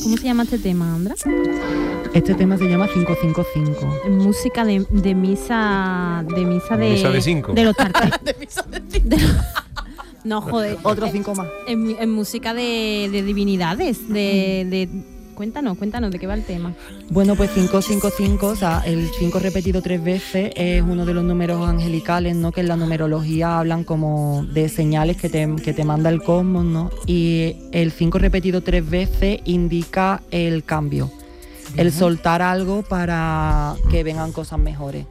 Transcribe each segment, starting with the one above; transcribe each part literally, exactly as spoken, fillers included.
¿Cómo se llama este tema, Andra? Este tema se llama cinco cinco cinco. Música de, de misa de misa de misa de cinco. De los tartaros. de misa de cinco. De los, no, joder. Otros cinco más. En, en música de, de divinidades, de, de cuéntanos, cuéntanos de qué va el tema. Bueno, pues cinco cinco cinco, o sea, el cinco repetido tres veces es uno de los números angelicales, ¿no? Que en la numerología hablan como de señales que te, que te manda el cosmos, ¿no? Y el cinco repetido tres veces indica el cambio, el soltar algo para que vengan cosas mejores.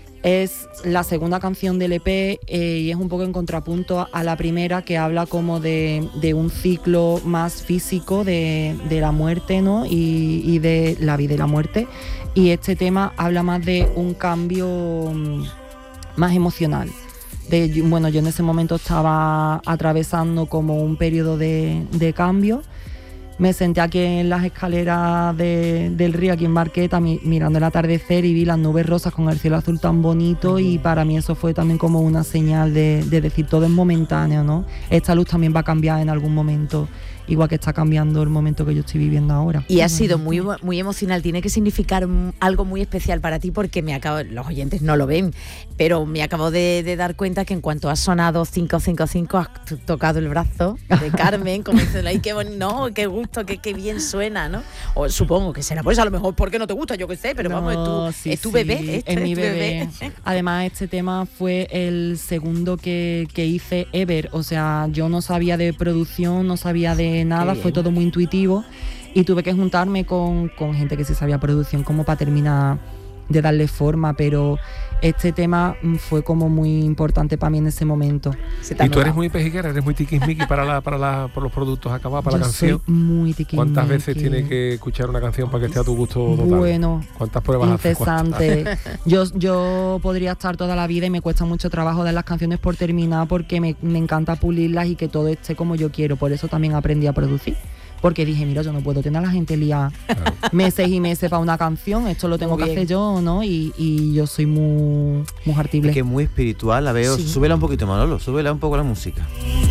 Es la segunda canción del E P eh, y es un poco en contrapunto a, a la primera, que habla como de, de un ciclo más físico de, de la muerte, ¿no? Y, y de la vida y la muerte. Y este tema habla más de un cambio um, más emocional. De, bueno, yo en ese momento estaba atravesando como un periodo de, de cambio. Me senté aquí en las escaleras de, del río, aquí en Barqueta, mi, mirando el atardecer, y vi las nubes rosas con el cielo azul tan bonito, y para mí eso fue también como una señal de, de decir todo es momentáneo, ¿no? Esta luz también va a cambiar en algún momento, igual que está cambiando el momento que yo estoy viviendo ahora. Y ha sido muy, muy emocional, tiene que significar algo muy especial para ti, porque me acabo, los oyentes no lo ven, pero me acabo de, de dar cuenta que en cuanto ha sonado cinco cinco cinco has tocado el brazo de Carmen, como dicen ahí, qué bonito, no, qué gusto, qué, qué bien suena, ¿no? O supongo que será, pues a lo mejor porque no te gusta, yo qué sé, pero no, vamos, es tu, sí, es tu bebé, sí, este, es mi es tu bebé. bebé. Además, este tema fue el segundo que, que hice ever, o sea, yo no sabía de producción, no sabía de nada, fue todo muy intuitivo, y tuve que juntarme con, con gente que sí sabía producción como para terminar de darle forma, pero este tema fue como muy importante para mí en ese momento. Y tú eres muy pejiguera, eres muy tiquismiqui para la, para la, por los productos acabados, para yo la canción. Soy muy tiquismiqui. ¿Cuántas veces tienes que escuchar una canción para que esté a tu gusto total? Bueno, ¿cuántas pruebas incesante. yo, yo podría estar toda la vida, y me cuesta mucho trabajo dar las canciones por terminar, porque me, me encanta pulirlas y que todo esté como yo quiero. Por eso también aprendí a producir. Porque dije, mira, yo no puedo tener a la gente liada claro. meses y meses para una canción, esto lo tengo muy que bien. hacer yo, ¿no? Y, y yo soy muy, muy artible. Es que es muy espiritual, la veo. Sí. Súbela un poquito, Manolo, súbela un poco la música.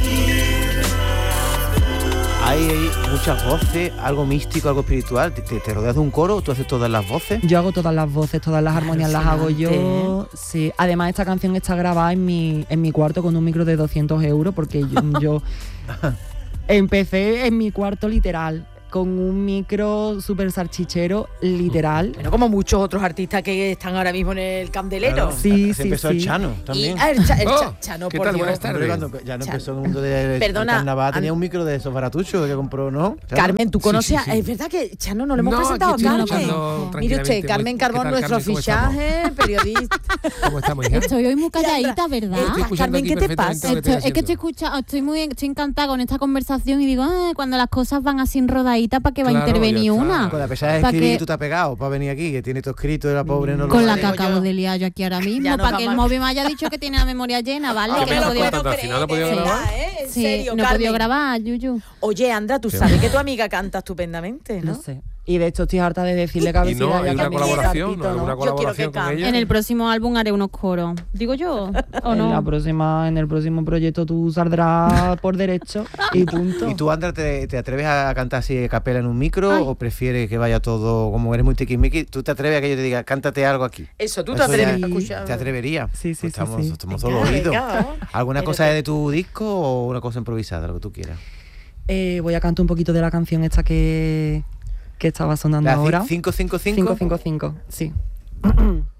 Hay, hay muchas voces, algo místico, algo espiritual. ¿Te, te rodeas de un coro? ¿Tú haces todas las voces? Yo hago todas las voces, todas las armonías las hago yo. Sí. Además, esta canción está grabada en mi, en mi cuarto con un micro de doscientos euros, porque yo... yo empecé en mi cuarto literal, con un micro súper salchichero, literal. Bueno, como muchos otros artistas que están ahora mismo en el candelero. Claro, sí, se sí, empezó sí. el Chano también. Y, ah, el, cha, el oh, cha, Chano, ¿qué por tal? Dios. Buenas tardes. Cuando ya no Chano. empezó el mundo del Perdona, carnaval, tenía an... un micro de esos baratuchos que compró, ¿no? Chano. Carmen, ¿tú conoces? Sí, sí, sí. Es verdad que Chano no lo hemos no, presentado a Carmen. Mire usted, Carmen Carbón, nuestro fichaje, periodista. ¿Cómo estamos, hija? Estoy hoy muy calladita, ¿verdad? Carmen, ¿qué te pasa? Esto, es que estoy escuchando, estoy muy estoy encantada con esta conversación, y digo, ah, cuando las cosas van así rodaditas, ¿para qué va a intervenir una? A pesar de escribir, que... tú te has pegado para venir aquí, que tiene todo escrito, la pobre no lo con la que acabo de liar yo aquí ahora mismo, para que el móvil me haya dicho que tiene la memoria llena, ¿vale? Ah, que no podía grabar. ¿En sí, serio, no he podido grabar, Yuyu. Oye, Andra, tú sabes que tu amiga canta estupendamente, ¿no? No sé. Y de hecho estoy harta de decirle que a ver si no, hay una colaboración, ratito, ¿no? Una colaboración con ella. En el próximo álbum haré unos coros, digo yo, ¿o no? En la próxima, en el próximo proyecto tú saldrás por derecho y punto. ¿Y tú, Andra, te, te atreves a cantar así a capela en un micro? Ay. ¿O prefieres que vaya todo, como eres muy tiquismiqui, tú te atreves a que yo te diga, cántate algo aquí? Eso, tú te atreves ya, a escuchar. ¿Te atreverías? Sí, sí, pues sí. Estamos, sí. estamos solo oídos. ¿Alguna cosa de tu disco o una cosa improvisada, lo que tú quieras? Eh, voy a cantar un poquito de la canción esta que... que estaba sonando la ahora. cinco cinco cinco cinco cinco cinco, sí.